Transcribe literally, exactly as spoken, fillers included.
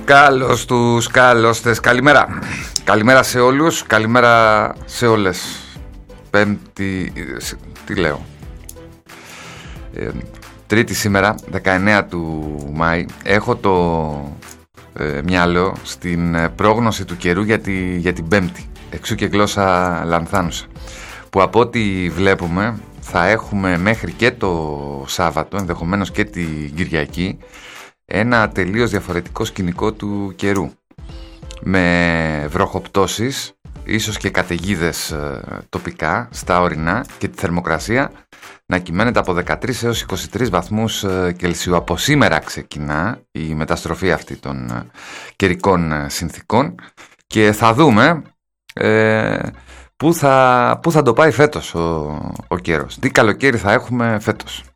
Καλώς τους καλώστες. Καλημέρα. Καλημέρα σε όλους. Καλημέρα σε όλες. Πέμπτη... Τι λέω. Ε, τρίτη σήμερα, δεκαεννέα του Μάη. Έχω το ε, μυαλό στην πρόγνωση του καιρού για, τη, για την Πέμπτη. Εξού και γλώσσα λανθάνουσα. Που από ό,τι βλέπουμε θα έχουμε μέχρι και το Σάββατο, ενδεχομένως και την Κυριακή, ένα τελείως διαφορετικό σκηνικό του καιρού. Με βροχοπτώσεις, ίσως και καταιγίδες ε, τοπικά στα ορεινά και τη θερμοκρασία να κυμαίνεται από δεκατρείς έως είκοσι τρεις βαθμούς ε, Κελσίου. Από σήμερα ξεκινά η μεταστροφή αυτή των ε, καιρικών ε, συνθήκων και θα δούμε ε, πού θα, πού θα το πάει φέτος ο, ο καιρός. Τι καλοκαίρι θα έχουμε φέτος.